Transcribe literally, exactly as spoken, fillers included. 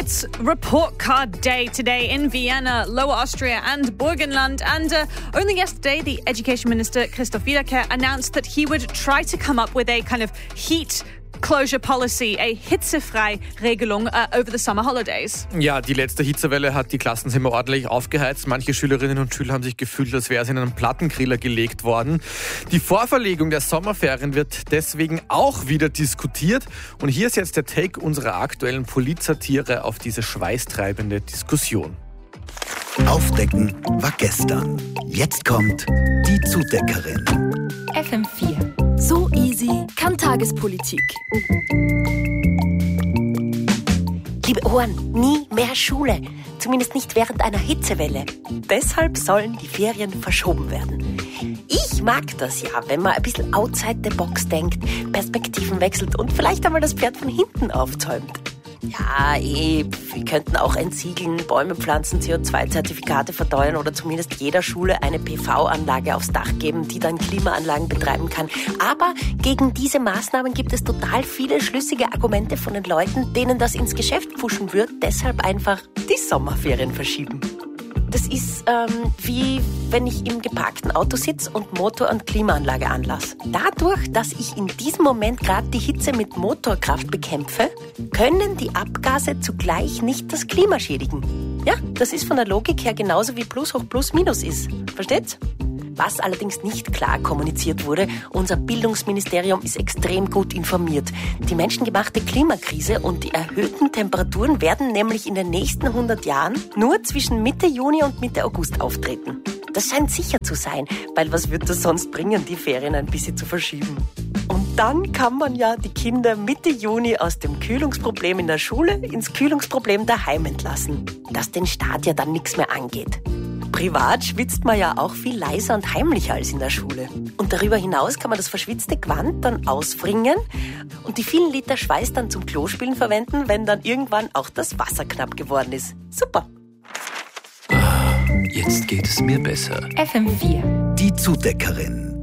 It's report card day today in Vienna, Lower Austria and Burgenland. And uh, only yesterday, the Education Minister, Christoph Wiederkehr, announced that he would try to come up with a kind of heat closure policy, a Hitzefrei-Regelung uh, over the summer holidays. Ja, die letzte Hitzewelle hat die Klassenzimmer ordentlich aufgeheizt. Manche Schülerinnen und Schüler haben sich gefühlt, als wäre es in einen Plattengriller gelegt worden. Die Vorverlegung der Sommerferien wird deswegen auch wieder diskutiert. Und hier ist jetzt der Take unserer aktuellen Politsatire auf diese schweißtreibende Diskussion. Aufdecken war gestern. Jetzt kommt die Zudeckerin. F M vier. So easy kann Tagespolitik. Liebe Ohren, nie mehr Schule. Zumindest nicht während einer Hitzewelle. Deshalb sollen die Ferien verschoben werden. Ich mag das ja, wenn man ein bisschen outside the box denkt, Perspektiven wechselt und vielleicht einmal das Pferd von hinten aufzäumt. Ja, eh, wir könnten auch entsiegeln, Bäume pflanzen, C O zwei Zertifikate verteuern oder zumindest jeder Schule eine P V-Anlage aufs Dach geben, die dann Klimaanlagen betreiben kann. Aber gegen diese Maßnahmen gibt es total viele schlüssige Argumente von den Leuten, denen das ins Geschäft pfuschen wird, deshalb einfach die Sommerferien verschieben. Das ist ähm, wie wenn ich im geparkten Auto sitze und Motor- und Klimaanlage anlasse. Dadurch, dass ich in diesem Moment gerade die Hitze mit Motorkraft bekämpfe, können die Abgase zugleich nicht das Klima schädigen. Ja, das ist von der Logik her genauso wie Plus hoch Plus Minus ist. Versteht's? Was allerdings nicht klar kommuniziert wurde, unser Bildungsministerium ist extrem gut informiert. Die menschengemachte Klimakrise und die erhöhten Temperaturen werden nämlich in den nächsten hundert Jahren nur zwischen Mitte Juni und Mitte August auftreten. Das scheint sicher zu sein, weil was wird das sonst bringen, die Ferien ein bisschen zu verschieben? Und dann kann man ja die Kinder Mitte Juni aus dem Kühlungsproblem in der Schule ins Kühlungsproblem daheim entlassen, das den Staat ja dann nichts mehr angeht. Privat schwitzt man ja auch viel leiser und heimlicher als in der Schule. Und darüber hinaus kann man das verschwitzte Gewand dann auswringen und die vielen Liter Schweiß dann zum Klospülen verwenden, wenn dann irgendwann auch das Wasser knapp geworden ist. Super! Jetzt geht es mir besser. F M vier. Die Zudeckerin.